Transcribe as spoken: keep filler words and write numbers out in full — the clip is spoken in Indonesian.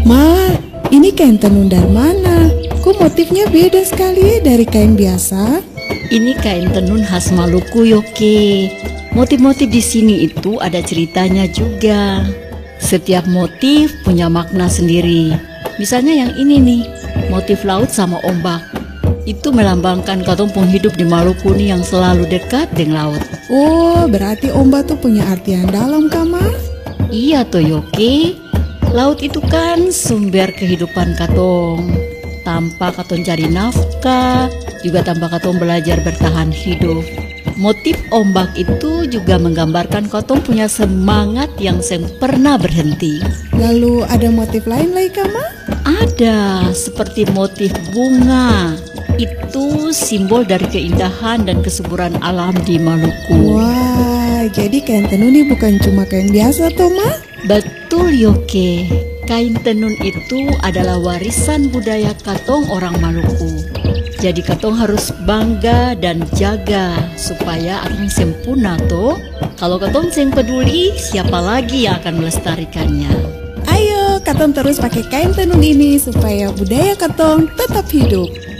Ma, ini kain tenun dari mana? Kok motifnya beda sekali dari kain biasa? Ini kain tenun khas Maluku, Yoke. Motif-motif di sini itu ada ceritanya juga. Setiap motif punya makna sendiri. Misalnya yang ini nih, motif laut sama ombak. Itu melambangkan katong pun hidup di Maluku nih yang selalu dekat dengan laut. Oh, berarti ombak tuh punya arti yang dalam, Kama? Iya toh, Yoke. Laut itu kan sumber kehidupan katong. Tanpa katong cari nafkah, juga tanpa katong belajar bertahan hidup. Motif ombak itu juga menggambarkan katong punya semangat yang seng pernah berhenti. Lalu ada motif lain lagi, Kama? Ada, seperti motif bunga. Itu simbol dari keindahan dan kesuburan alam di Maluku. Wah, jadi kain tenun ini bukan cuma kain biasa toh, Ma? Betul, Yoke. Kain tenun itu adalah warisan budaya katong orang Maluku. Jadi katong harus bangga dan jaga supaya akan sempurna toh. Kalau katong seng peduli, siapa lagi yang akan melestarikannya? Ayo, katong terus pakai kain tenun ini supaya budaya katong tetap hidup.